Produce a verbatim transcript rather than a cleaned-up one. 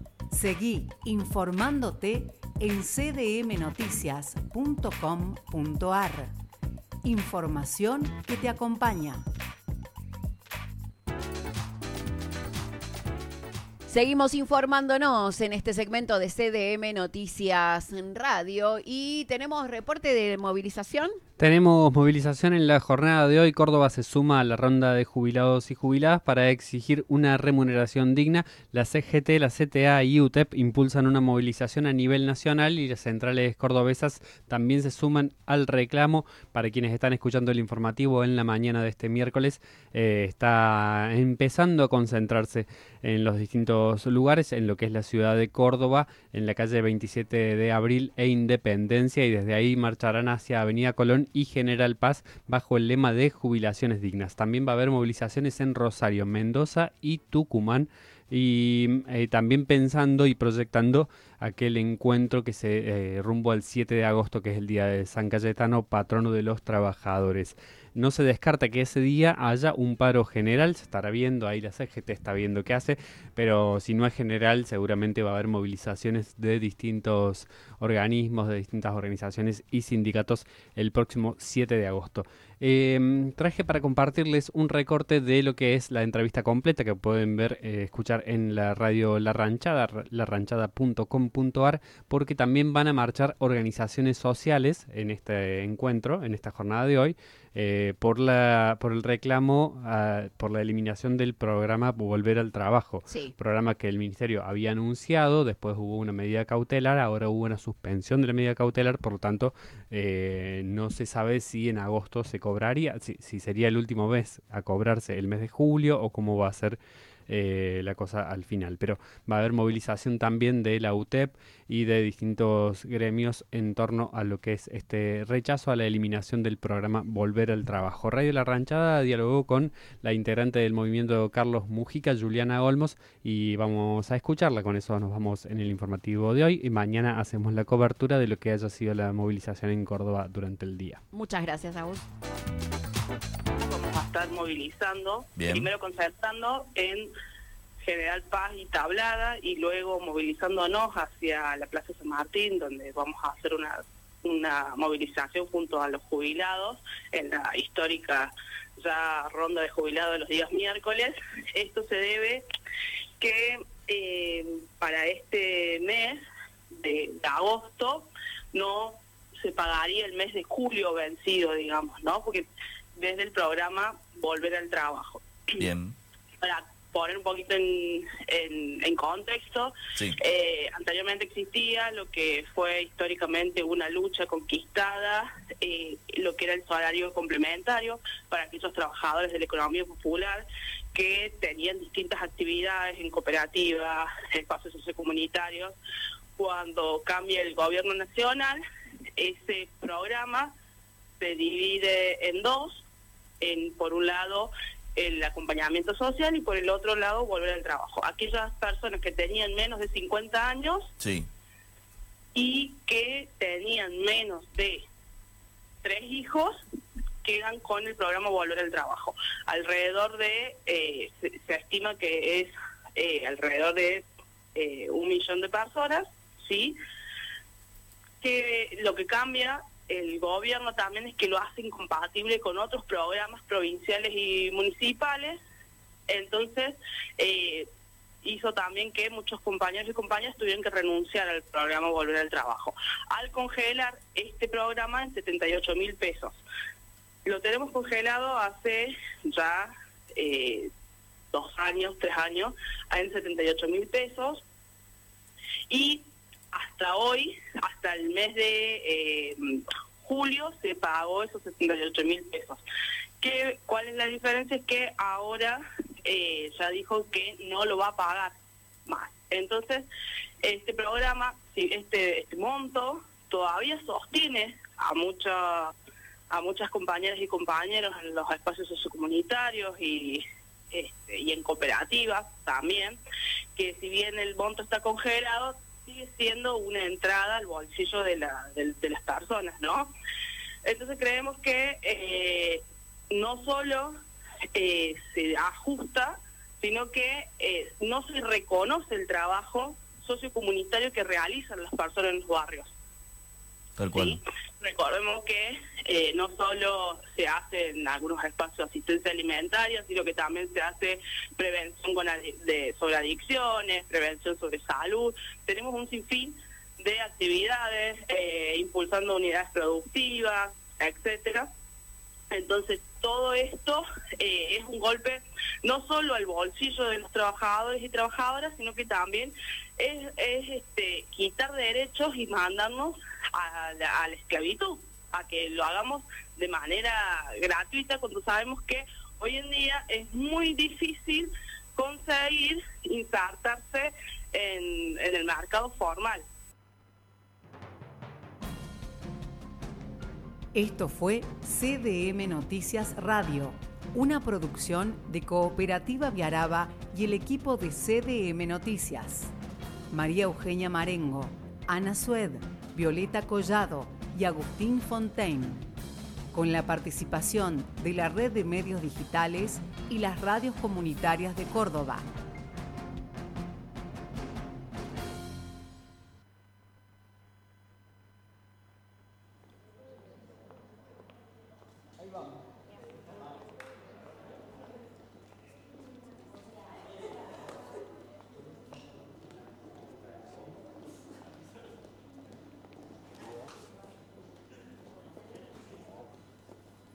Seguí informándote en c d m noticias punto com punto a r. Información que te acompaña. Seguimos informándonos en este segmento de C D M Noticias Radio y tenemos reporte de movilización. Tenemos movilización en la jornada de hoy. Córdoba se suma a la ronda de jubilados y jubiladas para exigir una remuneración digna. La C G T, la C T A y U T E P impulsan una movilización a nivel nacional y las centrales cordobesas también se suman al reclamo. Para quienes están escuchando el informativo en la mañana de este miércoles, eh, está empezando a concentrarse en los distintos lugares, en lo que es la ciudad de Córdoba, en la calle veintisiete de abril e Independencia, y desde ahí marcharán hacia Avenida Colón y General Paz bajo el lema de jubilaciones dignas. También va a haber movilizaciones en Rosario, Mendoza y Tucumán, y eh, también pensando y proyectando aquel encuentro que se eh, rumbo al siete de agosto, que es el día de San Cayetano, patrono de los trabajadores. No se descarta que ese día haya un paro general, se estará viendo, ahí la C G T está viendo qué hace, pero si no es general seguramente va a haber movilizaciones de distintos organismos, de distintas organizaciones y sindicatos el próximo siete de agosto. Eh, traje para compartirles un recorte de lo que es la entrevista completa que pueden ver, eh, escuchar en la radio La Ranchada, la ranchada punto com punto a r, porque también van a marchar organizaciones sociales en este encuentro, en esta jornada de hoy, eh, por la por el reclamo, uh, por la eliminación del programa Volver al Trabajo. Sí. Programa que el Ministerio había anunciado, después hubo una medida cautelar, ahora hubo una suspensión de la medida cautelar, por lo tanto eh, no se sabe si en agosto se cobraría, si, si sería el último mes a cobrarse el mes de julio o cómo va a ser Eh, la cosa al final, pero va a haber movilización también de la U T E P y de distintos gremios en torno a lo que es este rechazo a la eliminación del programa Volver al Trabajo. Radio La Ranchada dialogó con la integrante del movimiento Carlos Mujica, Juliana Olmos, y vamos a escucharla. Con eso nos vamos en el informativo de hoy y mañana hacemos la cobertura de lo que haya sido la movilización en Córdoba durante el día. Muchas gracias, Agus. Vamos a estar movilizando, Bien. primero concertando en General Paz y Tablada y luego movilizándonos hacia la Plaza San Martín, donde vamos a hacer una, una movilización junto a los jubilados en la histórica ya ronda de jubilados de los días miércoles. Esto se debe que eh, para este mes de, de agosto no se pagaría el mes de julio vencido, digamos, ¿no? Porque desde el programa Volver al Trabajo. Bien. Para poner un poquito en, en, en contexto, Sí. eh, anteriormente existía lo que fue históricamente una lucha conquistada, eh, lo que era el salario complementario para aquellos trabajadores de la economía popular que tenían distintas actividades en cooperativas, espacios sociocomunitarios. Cuando cambia el gobierno nacional, ese programa se divide en dos. En, por un lado, el acompañamiento social y por el otro lado, volver al trabajo. Aquellas personas que tenían menos de cincuenta años Sí. y que tenían menos de tres hijos quedan con el programa Volver al Trabajo. Alrededor de, eh, se, se estima que es eh, alrededor de eh, un millón de personas, ¿sí? Que lo que cambia el gobierno también es que lo hace incompatible con otros programas provinciales y municipales. Entonces eh, hizo también que muchos compañeros y compañeras tuvieran que renunciar al programa Volver al Trabajo al congelar este programa en setenta y ocho mil pesos. Lo tenemos congelado hace ya eh, dos años, tres años, en setenta y ocho mil pesos, y hasta hoy, hasta el mes de eh, julio, se pagó esos setenta y ocho mil pesos. ¿Qué, ¿Cuál es la diferencia? Es que ahora eh, ya dijo que no lo va a pagar más. Entonces, este programa, este, este monto, todavía sostiene a, mucha, a muchas compañeras y compañeros en los espacios sociocomunitarios y, este, y en cooperativas también, que si bien el monto está congelado, sigue siendo una entrada al bolsillo de, la, de, de las personas, ¿no? Entonces creemos que eh, no solo eh, se ajusta, sino que eh, no se reconoce el trabajo sociocomunitario que realizan las personas en los barrios. Tal cual. ¿Sí? Recordemos que eh, no solo se hace en algunos espacios de asistencia alimentaria, sino que también se hace prevención con adi- de, sobre adicciones, prevención sobre salud. Tenemos un sinfín de actividades, eh, impulsando unidades productivas, etcétera. Entonces, todo esto eh, es un golpe no solo al bolsillo de los trabajadores y trabajadoras, sino que también es, es este, quitar derechos y mandarnos a la, a la esclavitud, a que lo hagamos de manera gratuita, cuando sabemos que hoy en día es muy difícil conseguir insertarse en, en el mercado formal. Esto fue C D M Noticias Radio, una producción de Cooperativa Viaraba y el equipo de C D M Noticias. María Eugenia Marengo, Ana Sued, Violeta Collado y Agustín Fontaine. Con la participación de la Red de Medios Digitales y las radios comunitarias de Córdoba. Ahí vamos.